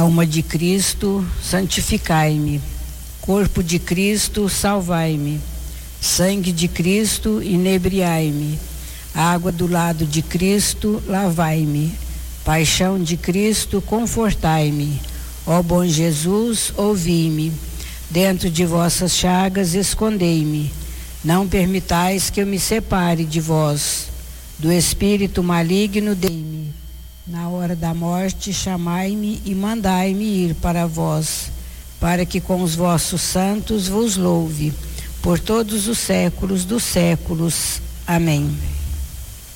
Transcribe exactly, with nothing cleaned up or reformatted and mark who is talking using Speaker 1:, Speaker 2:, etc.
Speaker 1: Alma de Cristo, santificai-me. Corpo de Cristo, salvai-me. Sangue de Cristo, inebriai-me. Água do lado de Cristo, lavai-me. Paixão de Cristo, confortai-me. Ó bom Jesus, ouvi-me. Dentro de vossas chagas, escondei-me. Não permitais que eu me separe de vós. Do espírito maligno, dei-me. Na hora da morte, chamai-me e mandai-me ir para vós, para que com os vossos santos vos louve, por todos os séculos dos séculos. Amém.